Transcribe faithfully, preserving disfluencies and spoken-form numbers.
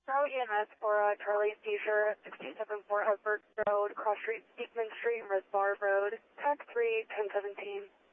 Pro E M S for uh, Charlie Seizure, sixteen seventy-four Hartford Road, Cross Street, Beekman Street, Reservoir Road, Tech three, ten seventeen.